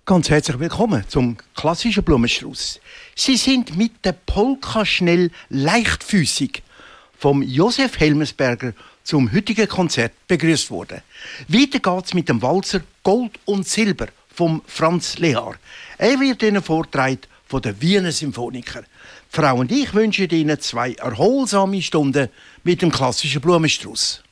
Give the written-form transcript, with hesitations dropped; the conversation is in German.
Ganz herzlich willkommen zum klassischen Blumenstrauß. Sie sind mit der Polka schnell leichtfüßig vom Josef Helmersberger zum heutigen Konzert begrüßt worden. Weiter geht's mit dem Walzer Gold und Silber vom Franz Lehar. Er wird Ihnen vorgetragen von den Wiener Symphoniker. Die Frau und ich wünschen Ihnen 2 erholsame Stunden mit dem klassischen Blumenstrauß.